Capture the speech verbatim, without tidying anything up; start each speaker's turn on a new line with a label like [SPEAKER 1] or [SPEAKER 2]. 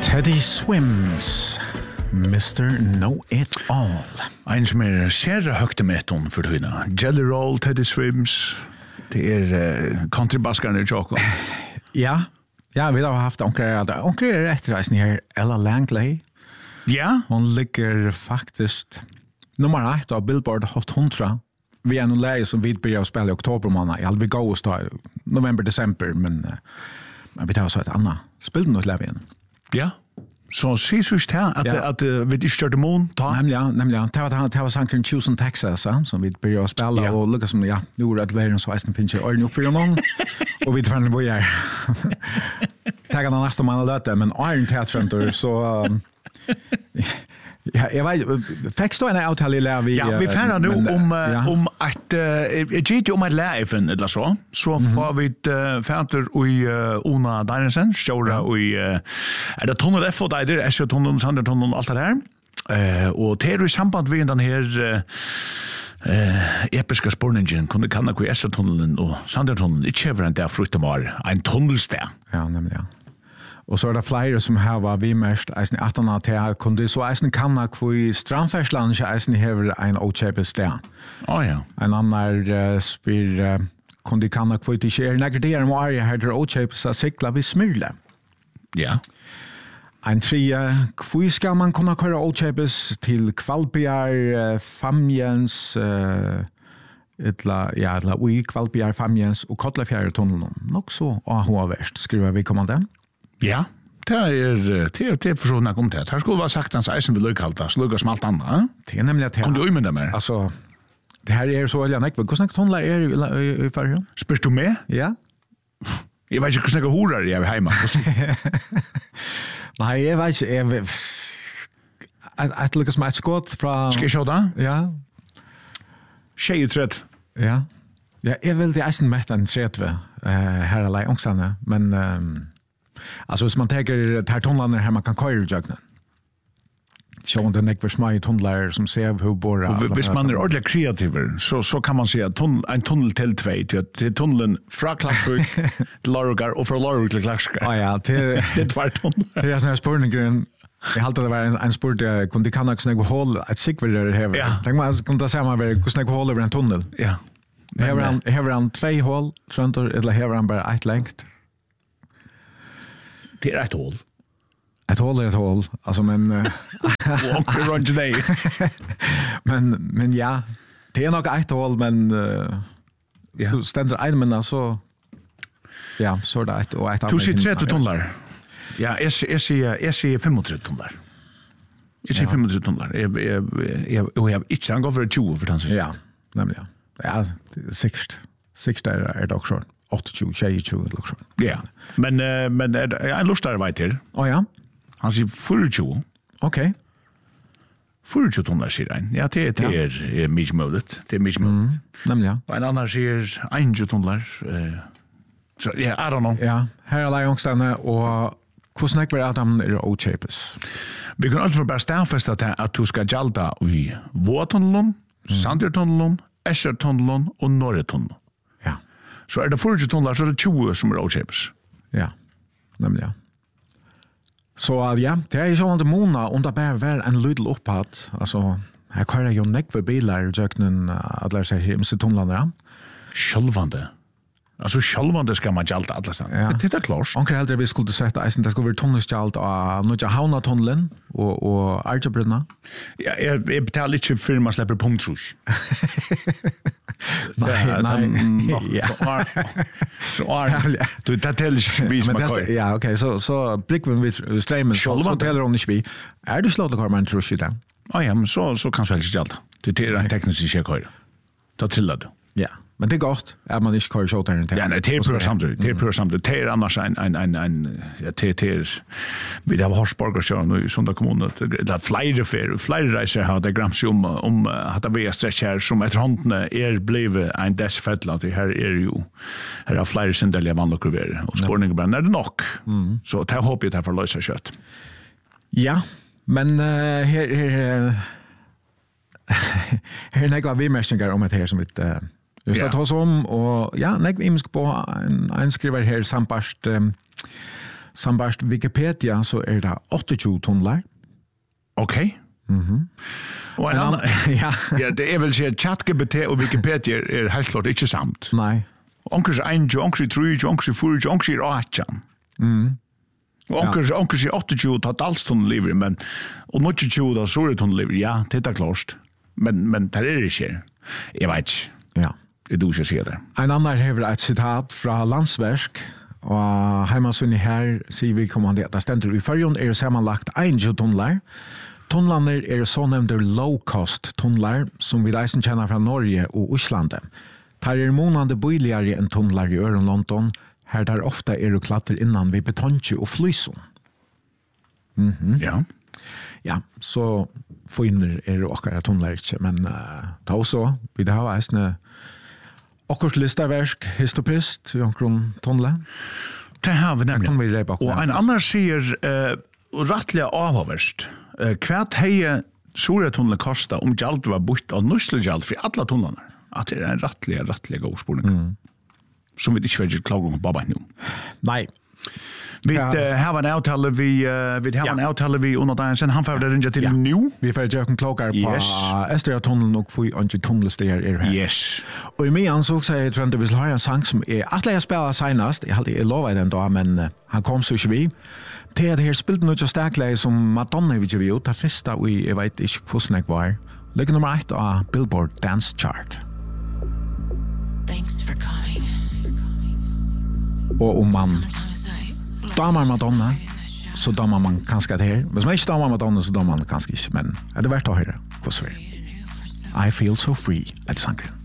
[SPEAKER 1] Teddy Swims, mister Know-It-All.
[SPEAKER 2] En som er kjære høgte meton for tøyna. Jelly Roll, Teddy Swims. Det er uh, countrybaskerne i Joko.
[SPEAKER 1] Ja, ja, vi har haft onker, onker er etterreisen her, Ella Langley.
[SPEAKER 2] Ja?
[SPEAKER 1] Hon ligger faktisk nummer ett av Billboard Hot hundra. Vi er noen leie som vi börjar spela i oktober måned. Ja, vi går og står november, december, men, uh, men vi tar så et annet. Spilte noe leie igjen.
[SPEAKER 2] Ja. Så sies just her at,
[SPEAKER 1] ja.
[SPEAKER 2] at, at vi ikke størte mån, ta?
[SPEAKER 1] Nemlig, ja, nemlig. Ja. Det var, det var sankeren Tucson, Texas, ja, som vi börjar spela, ja. Og lukka som, ja, nu er det verden så eisen finnes jeg øyne opp for noen, og vi tar hvor jeg er. Det kan han nesten man har løte, men Iron Teatrenter, så... Um, ja, jeg vet, fikk stå en avtale i lære vi...
[SPEAKER 2] Ja, vi færre nu
[SPEAKER 1] men,
[SPEAKER 2] om,
[SPEAKER 1] ja.
[SPEAKER 2] om at, uh, jeg gitt om et lærefen, eller så, så mm-hmm. får vi uh, færter i uh, Ona Deinesen, stjåra i, uh, er det tunnel F og der, er det tunnel, Sander tunnel, alt det her. Uh, og det er jo i samband med den her uh, uh, episke spårningen, kunne kanna hvor Esra-tunnelen og Sander-tunnelen ikke er en der fruktemar, en tunnelsted.
[SPEAKER 1] Ja, nemlig, ja. Og så er det flere som har vært vi mest eisen i atten av til kunne så eisen kanna hvor i Strandfærsland ikke eisen hever en åkjøpe sted.
[SPEAKER 2] Å oh, ja.
[SPEAKER 1] En annen uh, spyr uh, kunne de kanna hvor det ikke er negredere med Arie her til åkjøpe seg sikla vi smyrle.
[SPEAKER 2] Ja.
[SPEAKER 1] En tredje, hvor skal man kunne køre åkjøpes til Kvalbjar, uh, Famjens, uh, etla, ja, etla, ui, Kvalbjar, Famjens og Kotlafjæretunnelen. Nok så, og hun har vært, skriver vi kommande.
[SPEAKER 2] Ja, det er det er det for sånn om det. Her skulle være sagt hans eisen vil løykalta, så løyka som alt annet. Eh?
[SPEAKER 1] Det er nemlig at her...
[SPEAKER 2] Kan du umynda mer?
[SPEAKER 1] Altså, det her er så veldig nekve. Hvordan tunnler er i, i, i fargen?
[SPEAKER 2] Spørs du med?
[SPEAKER 1] Ja.
[SPEAKER 2] Jeg vet ikke hvordan horer jeg er hjemme.
[SPEAKER 1] Nei, jeg vet ikke. Jeg vet... Et lykkes med et skått fra...
[SPEAKER 2] Skal jeg se da?
[SPEAKER 1] Ja.
[SPEAKER 2] tjejuträtt.
[SPEAKER 1] Ja. Ja, jeg vil det eisen mett en tredve uh, her alai ångstane, men... Um, alltså hvis man tänker här tunnlarna här man kan köra i jögnen. Så om det är för små tunnlar som ser hur borra.
[SPEAKER 2] Och hvis man är ordentligt kreativ så så kan man säga tunnel en tunnel till två till tunneln från Klaxvik till Lorgar och från Lorgar till Klaxvik.
[SPEAKER 1] Ja ja, till
[SPEAKER 2] det var tunnel.
[SPEAKER 1] Det är sån här spårningen. Jag hade det var en, en sport jag kunde kan också något hål ett sikvärde här.
[SPEAKER 2] Ja.
[SPEAKER 1] Tänk man kunde ta samma väg hur snägt hål över en tunnel.
[SPEAKER 2] Ja.
[SPEAKER 1] Här han här han två hål sånt eller här han bara ett längt.
[SPEAKER 2] Det är ett hål.
[SPEAKER 1] Ett hål är ett hål. Alltså men...
[SPEAKER 2] Walker runt dig.
[SPEAKER 1] men, men ja, det är nog ett hål, men... Uh, ja. Så ständer en men så... Ja, så är det ett och ett annat.
[SPEAKER 2] Du ser trettio tunnlar. Ja, jag ser jag ser femtiotre tunnlar. Jag ser femtiotre tunnlar. Jag jag jag jag har inte han går för tjugo för tanken.
[SPEAKER 1] Ja, nämligen. Ja, sext. Sext är är det också. åttio, tjugo, liksom.
[SPEAKER 2] Ja, men uh, men uh, jag lustar vet här.
[SPEAKER 1] Oh ja.
[SPEAKER 2] Han säger fyrtio.
[SPEAKER 1] Okej.
[SPEAKER 2] fyrtio tunnlar säger han. Ja, det det är är mycket möjligt. Det är mycket möjligt.
[SPEAKER 1] Nämligen.
[SPEAKER 2] Och en annan säger tjugo tunnlar. Eh så ja, I don't know.
[SPEAKER 1] Ja, här är Lajongstane och hur snackar vi att de är ochapes.
[SPEAKER 2] Vi kan alltså bara stämfästa att att du ska jalta i Våtunneln, Sandertunneln, Eschertunneln och Norretunneln.
[SPEAKER 1] Ja.
[SPEAKER 2] Så er det fyrtio tunnlar, så er det tjugo som er åkjøpes.
[SPEAKER 1] Ja, nemlig ja. Så ja, det er jo sånn at måneder, om det bare var en lydel opphatt, altså, her kører jo nekve biler i døgnen, at lære seg hemse tunnlene.
[SPEAKER 2] Sjølvande. Altså, sjølvande skal man gjaldt alle sammen.
[SPEAKER 1] Ja.
[SPEAKER 2] Det er klart.
[SPEAKER 1] Onker heldre vi skulle sette eisen, det skulle være tunnelskjalt av Nødja Havna-tunnelen og, og Arjebrunna.
[SPEAKER 2] Ja, jeg, jeg betaler ikke før man slipper punktrus.
[SPEAKER 1] Nej, nej.
[SPEAKER 2] Ja. Så är du det täller inte vi som
[SPEAKER 1] har. Ja, okej, så så brickven vi streamen så så täller hon inte vi. Är du slått kommer man tror sig där.
[SPEAKER 2] Ja, ja, men så så kan så helst allt. Det är en teknisk check. Då trillar du.
[SPEAKER 1] Ja. Men det är gott att man inte kör så där inte.
[SPEAKER 2] Ja, nej, det är för samtidigt. Det är för samtidigt. Det är annars en en en en ja, det är vi har Horsborgar så nu i Sunda kommun det är flera för flera reser har det grams om om att det blir stretch här som ett handne är blev en dessfälla det här är ju här har flera sindaliga vanlokurver och spårningen bara när det nog. Så det hoppas jag att för lösa kött.
[SPEAKER 1] Ja, men uh, här här här är några vimästningar om det här som vi Vi skal ta oss om, og ja, nek vi skal på en, en skriver her sampast um, Sambart Wikipedia så er det tjugoåtta tunnlar.
[SPEAKER 2] Okej.
[SPEAKER 1] Mhm.
[SPEAKER 2] Och en annan ja, ja, det är väl så att ChatGPT och Wikipedia är helt klart inte samt.
[SPEAKER 1] Nej.
[SPEAKER 2] Onkers ein, onkers tre, onkers fyra, onkers åtta.
[SPEAKER 1] Mhm.
[SPEAKER 2] Onkers onkers tjugoåtta totalstunden lever men och nog tjugoåtta då så är det lever. Ja, det är klart. Men men det är det inte. Jag vet.
[SPEAKER 1] Ja.
[SPEAKER 2] Det du ska se det.
[SPEAKER 1] En annan har ett citat från Landsverk och hemma så ni här ser vi kommer det där ständer i förjon är sammanlagt tjugo tunnlar. Tunnlarna är så nämnda low cost tunnlar som vi reisen känner från Norge och Island. Tar är månande billigare än tunnlar i Ören London. Här där ofta är det klatter innan vi betonge och flyson. Mhm.
[SPEAKER 2] Ja.
[SPEAKER 1] Ja, så finner är det också tunnlar inte men uh, då så vi det har äsne Okkurs listaverk, histopist, jonkron tunnla.
[SPEAKER 2] Det har vi nämligen.
[SPEAKER 1] Vi repa
[SPEAKER 2] och en annan säger uh, rättliga avhåverst. Uh, kvärt heje sura tunnlar kosta om det allt var bort av nuslegjalt för alla tunnlarna. Att det är en rättliga, rättliga god spårning. Mm. Som vi inte vet klagar om Baba nu.
[SPEAKER 1] Nej.
[SPEAKER 2] Vi ja. uh, har en avtale vi uh, vi har ja. en avtale vi under dagen sen han får det ringa till ja. nu.
[SPEAKER 1] Vi får göra en klagar på
[SPEAKER 2] yes.
[SPEAKER 1] Estria tunneln och få inte tunnelsteg är här.
[SPEAKER 2] Yes.
[SPEAKER 1] Och i mig ansåg sig att vi vill ha en sang som är att jag spelar senast. Jag hade lovat den då men uh, han kom så inte vi. Det är det här spelet något starkare som Madonna vi ju ut. Det första vi jag vet inte hur snäck var. Ligger nummer ett på Billboard Dance Chart.
[SPEAKER 3] Thanks for coming.
[SPEAKER 1] Och om man damar Madonna så damar man kanske det här. Hvis man inte damar Madonna så damar man kanske inte. Men är det värt att höra? Hur så är det? I feel so free. Ett sankren.